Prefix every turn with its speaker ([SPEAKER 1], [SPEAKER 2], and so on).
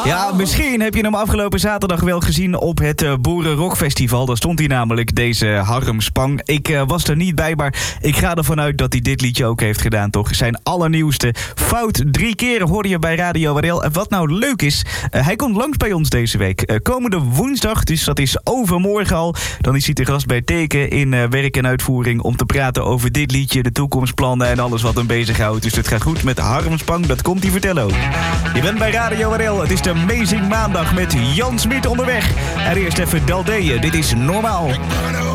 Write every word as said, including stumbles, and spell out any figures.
[SPEAKER 1] Ja, misschien heb je hem afgelopen zaterdag wel gezien op het uh, Boeren Rockfestival. Daar stond hij namelijk, deze Harm Spang. Ik uh, was er niet bij, maar ik ga ervan uit dat hij dit liedje ook heeft gedaan, toch? Zijn allernieuwste Fout drie keer hoorde je bij Radio W R L. En wat nou leuk is, uh, hij komt langs bij ons deze week. Uh, komende woensdag, dus dat is overmorgen al. Dan is hij te gast bij Teken in uh, werk en uitvoering om te praten over dit liedje, de toekomstplannen en alles wat hem bezighoudt. Dus het gaat goed met Harm Spang, dat komt hij vertellen ook. Je bent bij Radio W R L, het is de Amazing Maandag met Jan Smit onderweg. En eerst even Daldeeën, dit is Normaal.